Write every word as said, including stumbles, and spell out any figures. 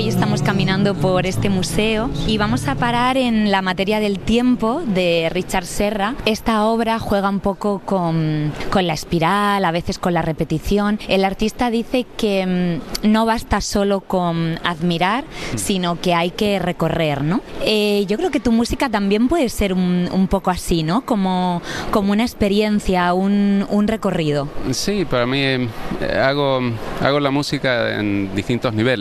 Hoy estamos caminando por este museo y vamos a parar en La materia del tiempo de Richard Serra. Esta obra juega un poco con, con la espiral, a veces con la repetición. El artista dice que mmm, no basta solo con admirar, sino que hay que recorrer, ¿no? Eh, yo creo que tu música también puede ser un, un poco así, ¿no? Como, como una experiencia, un, un recorrido. Sí, para mí eh, hago, hago la música en distintos niveles.